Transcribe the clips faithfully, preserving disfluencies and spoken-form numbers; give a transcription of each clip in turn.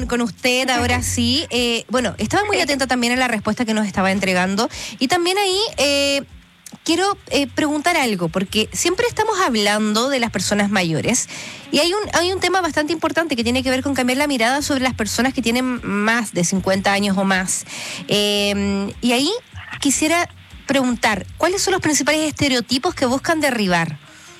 con usted, ahora sí. Eh, bueno, estaba muy atenta también a la respuesta que nos estaba entregando. Y también ahí eh, quiero eh, preguntar algo, porque siempre estamos hablando de las personas mayores. Y hay un, hay un tema bastante importante que tiene que ver con cambiar la mirada sobre las personas que tienen más de cincuenta años o más. Eh, y ahí quisiera preguntar, ¿cuáles son los principales estereotipos que buscan derribar?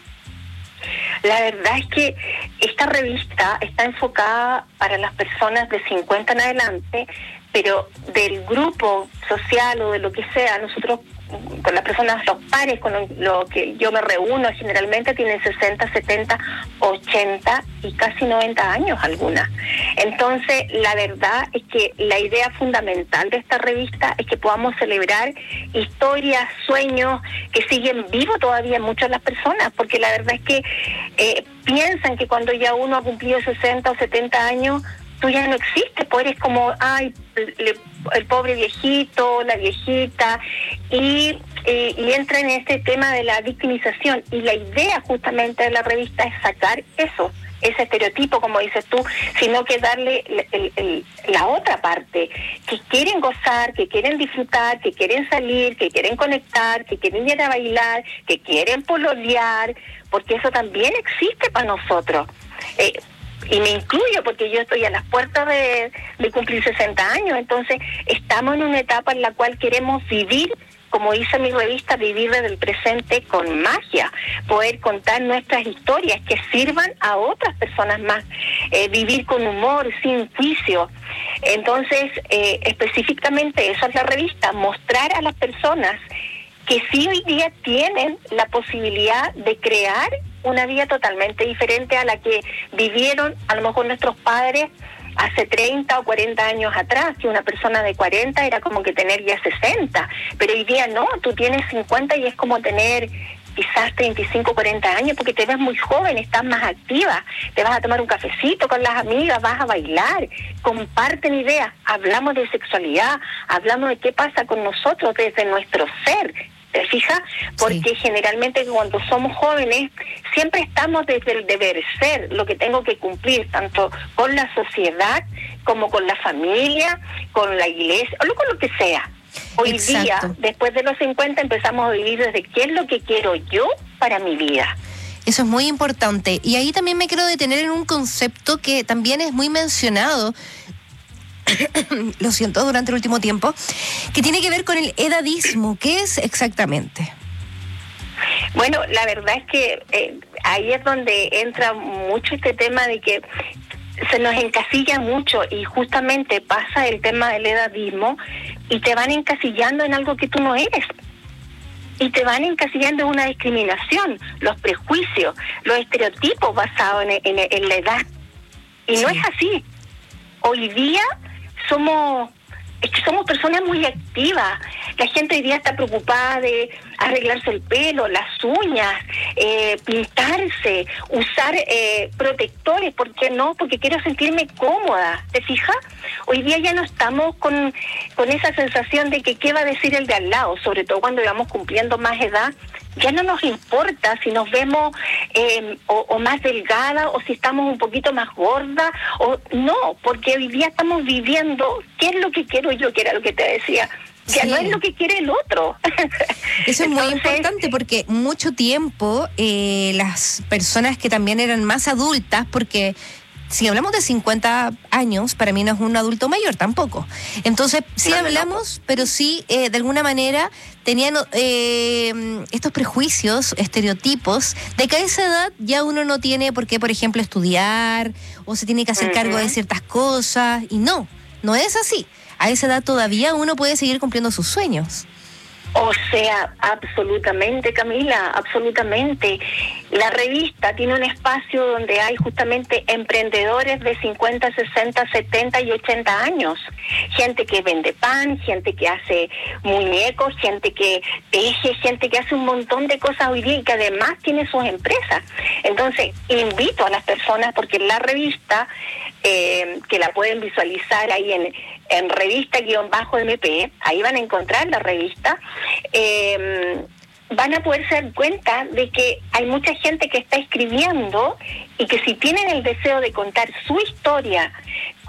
La verdad es que esta revista está enfocada para las personas de cincuenta en adelante, pero del grupo social o de lo que sea, nosotros con las personas, los pares con lo, lo que yo me reúno generalmente tienen sesenta, setenta, ochenta y casi noventa años algunas. Entonces, la verdad es que la idea fundamental de esta revista es que podamos celebrar historias, sueños que siguen vivos todavía en muchas de las personas, porque la verdad es que eh, piensan que cuando ya uno ha cumplido sesenta o setenta años, tú ya no existes, pues eres como, ay, le, el pobre viejito, la viejita, y, y, y entra en este tema de la victimización. Y la idea justamente de la revista es sacar eso, ese estereotipo, como dices tú, sino que darle el, el, el, la otra parte, que quieren gozar, que quieren disfrutar, que quieren salir, que quieren conectar, que quieren ir a bailar, que quieren pololear, porque eso también existe para nosotros. Eh, Y me incluyo porque yo estoy a las puertas de, de cumplir sesenta años, entonces estamos en una etapa en la cual queremos vivir, como dice mi revista, vivir desde el presente con magia, poder contar nuestras historias que sirvan a otras personas más, eh, vivir con humor, sin juicio. Entonces, eh, específicamente eso es la revista, mostrar a las personas que sí hoy día tienen la posibilidad de crear una vida totalmente diferente a la que vivieron a lo mejor nuestros padres hace treinta o cuarenta años atrás, que una persona de cuarenta era como que tener ya sesenta, pero hoy día no, tú tienes cincuenta y es como tener quizás treinta y cinco, cuarenta años, porque te ves muy joven, estás más activa, te vas a tomar un cafecito con las amigas, vas a bailar, comparten ideas, hablamos de sexualidad, hablamos de qué pasa con nosotros desde nuestro ser, ¿te fijas? Porque sí, generalmente cuando somos jóvenes siempre estamos desde el deber ser, lo que tengo que cumplir, tanto con la sociedad como con la familia, con la iglesia, o con lo que sea. Hoy Exacto. día, después de los cincuenta, empezamos a vivir desde qué es lo que quiero yo para mi vida. Eso es muy importante. Y ahí también me quiero detener en un concepto que también es muy mencionado, lo siento, durante el último tiempo, que tiene que ver con el edadismo. ¿Qué es exactamente? Bueno, la verdad es que eh, ahí es donde entra mucho este tema de que se nos encasilla mucho y justamente pasa el tema del edadismo y te van encasillando en algo que tú no eres. Y te van encasillando en una discriminación, los prejuicios, los estereotipos basados en, en, en la edad. Y sí, no es así. Hoy día somos, es que somos personas muy activas. La gente hoy día está preocupada de arreglarse el pelo, las uñas, eh, pintarse, usar eh, protectores. ¿Por qué no? Porque quiero sentirme cómoda. ¿Te fijas? Hoy día ya no estamos con, con esa sensación de que qué va a decir el de al lado, sobre todo cuando vamos cumpliendo más edad. Ya no nos importa si nos vemos eh, o, o más delgada o si estamos un poquito más gorda o no, porque hoy día estamos viviendo qué es lo que quiero yo, que era lo que te decía. Ya sí, no es lo que quiere el otro. Eso es Entonces, muy importante porque mucho tiempo eh, las personas que también eran más adultas, porque si hablamos de cincuenta años, para mí no es un adulto mayor tampoco. Entonces, sí no, hablamos, no. pero sí, eh, de alguna manera, tenían eh, estos prejuicios, estereotipos, de que a esa edad ya uno no tiene por qué, por ejemplo, estudiar, o se tiene que hacer uh-huh. cargo de ciertas cosas, y no, no es así. A esa edad todavía uno puede seguir cumpliendo sus sueños. O sea, absolutamente, Camila, absolutamente. La revista tiene un espacio donde hay justamente emprendedores de cincuenta, sesenta, setenta y ochenta años. Gente que vende pan, gente que hace muñecos, gente que teje, gente que hace un montón de cosas hoy día y que además tiene sus empresas. Entonces, invito a las personas, porque la revista, eh, que la pueden visualizar ahí en... en revista-M P, ahí van a encontrar la revista, eh, van a poderse dar cuenta de que hay mucha gente que está escribiendo y que si tienen el deseo de contar su historia